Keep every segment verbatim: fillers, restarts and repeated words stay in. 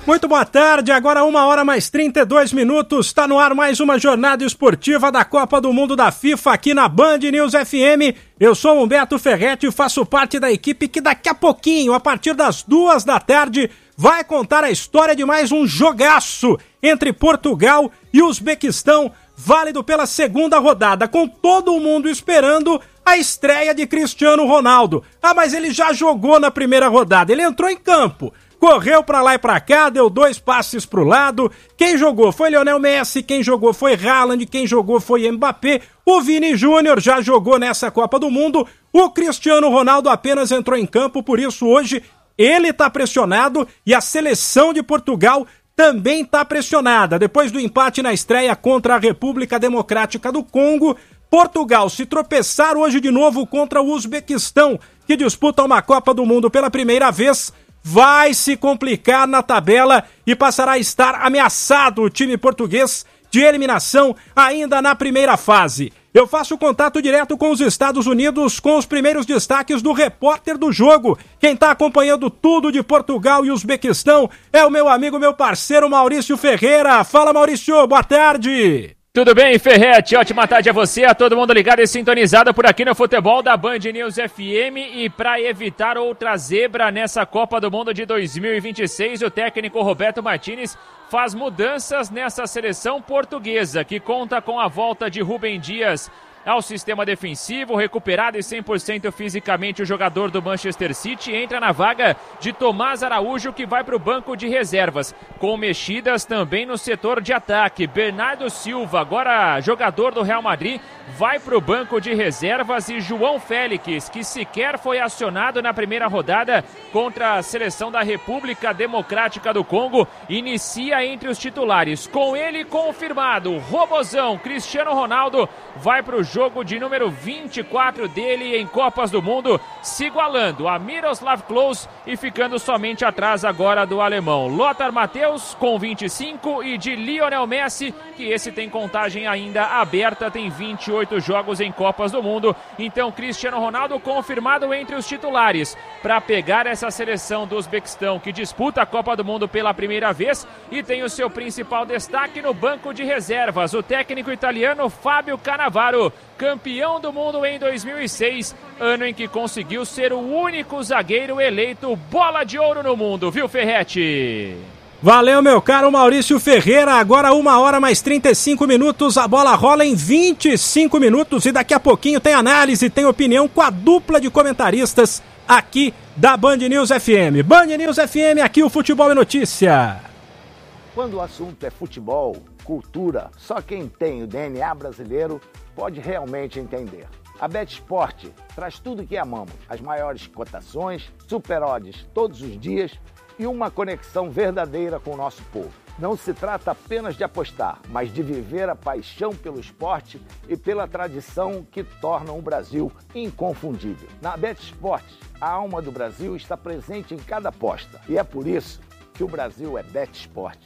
Muito boa tarde, agora uma hora mais trinta e dois minutos, está no ar mais uma jornada esportiva da Copa do Mundo da FIFA aqui na Band News F M. Eu sou Humberto Ferretti e faço parte da equipe que daqui a pouquinho, a partir das duas da tarde, vai contar a história de mais um jogaço entre Portugal e Uzbequistão, válido pela segunda rodada, com todo mundo esperando a estreia de Cristiano Ronaldo. Ah, mas ele já jogou na primeira rodada, ele entrou em campo. Correu pra lá e pra cá, deu dois passes pro lado. Quem jogou foi Lionel Messi, quem jogou foi Haaland, quem jogou foi Mbappé. O Vini Júnior já jogou nessa Copa do Mundo. O Cristiano Ronaldo apenas entrou em campo, por isso hoje ele tá pressionado e a seleção de Portugal também tá pressionada. Depois do empate na estreia contra a República Democrática do Congo, Portugal se tropeçar hoje de novo contra o Uzbequistão, que disputa uma Copa do Mundo pela primeira vez, vai se complicar na tabela e passará a estar ameaçado o time português de eliminação ainda na primeira fase. Eu faço contato direto com os Estados Unidos com os primeiros destaques do repórter do jogo. Quem está acompanhando tudo de Portugal e Uzbequistão é o meu amigo, meu parceiro Maurício Ferreira. Fala, Maurício, boa tarde. Tudo bem, Ferretti? Ótima tarde a você, a todo mundo ligado e sintonizado por aqui no futebol da Band News F M. E para evitar outra zebra nessa Copa do Mundo de dois mil e vinte e seis, o técnico Roberto Martínez faz mudanças nessa seleção portuguesa, que conta com a volta de Rúben Dias ao sistema defensivo, recuperado e cem por cento fisicamente, o jogador do Manchester City entra na vaga de Tomás Araújo, que vai para o banco de reservas, com mexidas também no setor de ataque. Bernardo Silva, agora jogador do Real Madrid, vai para o banco de reservas, e João Félix, que sequer foi acionado na primeira rodada contra a seleção da República Democrática do Congo, inicia entre os titulares. Com ele confirmado, Robozão, Cristiano Ronaldo, vai para o jogo de número vinte e quatro dele em Copas do Mundo, se igualando a Miroslav Klose e ficando somente atrás agora do alemão Lothar Matthäus com vinte e cinco e de Lionel Messi, que esse tem contagem ainda aberta, tem vinte e oito jogos em Copas do Mundo. Então Cristiano Ronaldo confirmado entre os titulares para pegar essa seleção do Uzbequistão, que disputa a Copa do Mundo pela primeira vez e tem o seu principal destaque no banco de reservas, o técnico italiano Fábio Cannavaro, campeão do mundo em dois mil e seis, ano em que conseguiu ser o único zagueiro eleito bola de ouro no mundo, viu, Ferretti? Valeu, meu caro Maurício Ferreira. Agora uma hora mais trinta e cinco minutos, a bola rola em vinte e cinco minutos e daqui a pouquinho tem análise, tem opinião com a dupla de comentaristas aqui da Band News F M. Band News F M, aqui o Futebol é Notícia. Quando o assunto é futebol, cultura, só quem tem o D N A brasileiro pode realmente entender. A BetSport traz tudo o que amamos, as maiores cotações, super odds todos os dias e uma conexão verdadeira com o nosso povo. Não se trata apenas de apostar, mas de viver a paixão pelo esporte e pela tradição que tornam o Brasil inconfundível. Na BetSport, a alma do Brasil está presente em cada aposta e é por isso que o Brasil é BetSport.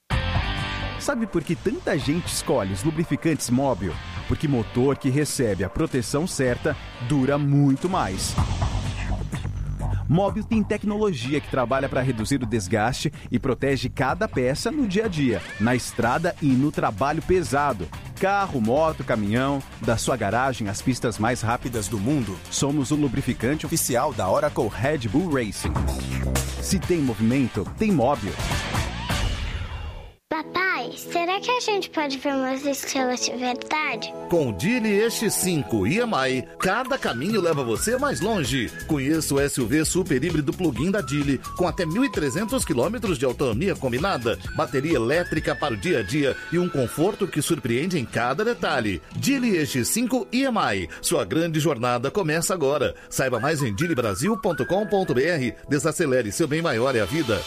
Sabe por que tanta gente escolhe os lubrificantes Móbil? Porque motor que recebe a proteção certa dura muito mais. Móbil tem tecnologia que trabalha para reduzir o desgaste e protege cada peça no dia a dia, na estrada e no trabalho pesado. Carro, moto, caminhão, da sua garagem às pistas mais rápidas do mundo. Somos o lubrificante oficial da Oracle Red Bull Racing. Se tem movimento, tem Móbil. Papai, será que a gente pode ver umas estrelas de verdade? Com o Geely E X cinco e M I, cada caminho leva você mais longe. Conheça o S U V super híbrido plug-in da Geely, com até mil e trezentos quilômetros de autonomia combinada, bateria elétrica para o dia a dia e um conforto que surpreende em cada detalhe. Geely E X cinco e M I, sua grande jornada começa agora. Saiba mais em geely brasil ponto com ponto b r. Desacelere, seu bem maior é a vida.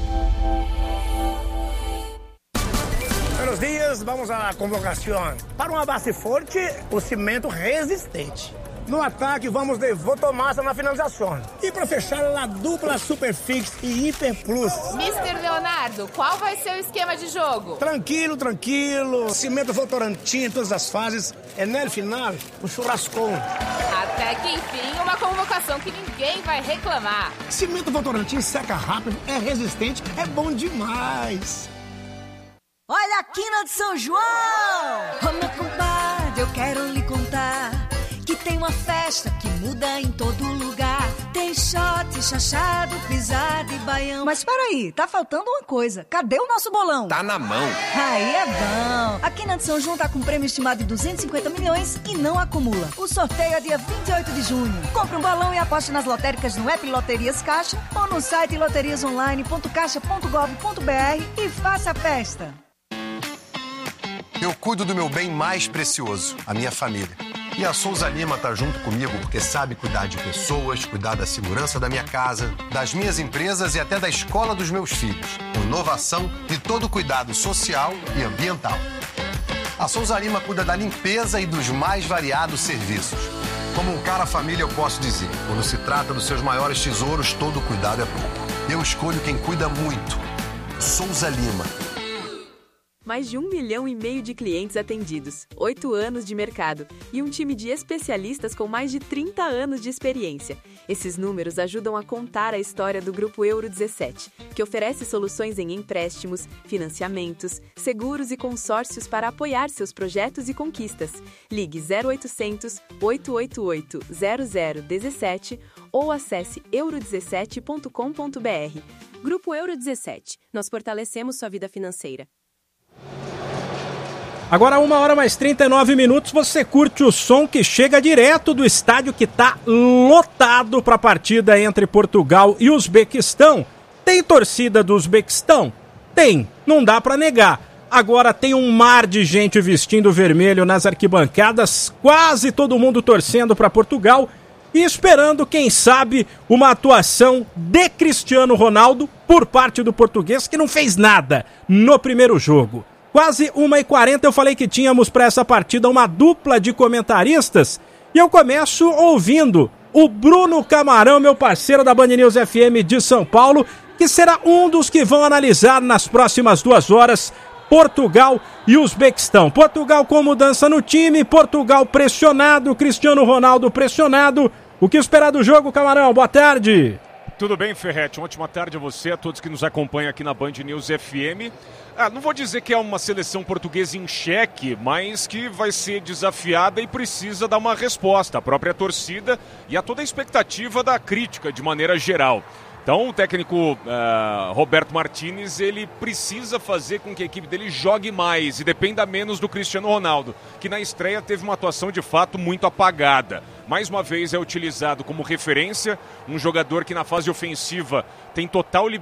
Buenos días, vamos a la convocación. Para uma base forte, o cimento resistente. No ataque, vamos de Votomassa na finalização. E para fechar, a dupla Superfix e Hiper Plus. mister Leonardo, qual vai ser o esquema de jogo? Tranquilo, tranquilo. Cimento Votorantim em todas as fases. É no final, o churrascão. Até que enfim, uma convocação que ninguém vai reclamar. Cimento Votorantim seca rápido, é resistente, é bom demais. Olha a quina de São João! Ô meu compadre, eu quero lhe contar que tem uma festa que muda em todo lugar. Tem shot, chachado, pisada e baião. Mas peraí, tá faltando uma coisa. Cadê o nosso bolão? Tá na mão. Aí é bom. A Quina de São João tá com um prêmio estimado de duzentos e cinquenta milhões e não acumula. O sorteio é dia vinte e oito de junho. Compre um balão e aposte nas lotéricas no app Loterias Caixa ou no site loterias online ponto caixa ponto gov ponto br e faça a festa. Eu cuido do meu bem mais precioso, a minha família. E a Souza Lima tá junto comigo porque sabe cuidar de pessoas, cuidar da segurança da minha casa, das minhas empresas e até da escola dos meus filhos. Com inovação e todo cuidado social e ambiental. A Souza Lima cuida da limpeza e dos mais variados serviços. Como um cara família, eu posso dizer, quando se trata dos seus maiores tesouros, todo cuidado é pouco. Eu escolho quem cuida muito. Souza Lima. Mais de um milhão e meio de clientes atendidos, oito anos de mercado e um time de especialistas com mais de trinta anos de experiência. Esses números ajudam a contar a história do Grupo Euro dezessete, que oferece soluções em empréstimos, financiamentos, seguros e consórcios para apoiar seus projetos e conquistas. Ligue zero oitocentos, oito oito oito, zero zero um sete ou acesse euro dezessete ponto com ponto br. Grupo Euro dezessete. Nós fortalecemos sua vida financeira. Agora, uma hora mais trinta e nove minutos, você curte o som que chega direto do estádio que está lotado para a partida entre Portugal e Uzbequistão. Tem torcida do Uzbequistão? Tem, não dá para negar. Agora tem um mar de gente vestindo vermelho nas arquibancadas, quase todo mundo torcendo para Portugal e esperando, quem sabe, uma atuação de Cristiano Ronaldo por parte do português, que não fez nada no primeiro jogo. Quase uma e quarenta eu falei que tínhamos para essa partida uma dupla de comentaristas e eu começo ouvindo o Bruno Camarão, meu parceiro da Band News F M de São Paulo, que será um dos que vão analisar nas próximas duas horas Portugal e Uzbequistão. Portugal com mudança no time, Portugal pressionado, Cristiano Ronaldo pressionado. O que esperar do jogo, Camarão? Boa tarde. Tudo bem, Ferretti? Uma ótima tarde a você, a todos que nos acompanham aqui na Band News F M. Ah, não vou dizer que é uma seleção portuguesa em xeque, mas que vai ser desafiada e precisa dar uma resposta à própria torcida e a toda a expectativa da crítica de maneira geral. Então o técnico uh, Roberto Martínez, ele precisa fazer com que a equipe dele jogue mais e dependa menos do Cristiano Ronaldo, que na estreia teve uma atuação de fato muito apagada. Mais uma vez é utilizado como referência, um jogador que na fase ofensiva tem total liberdade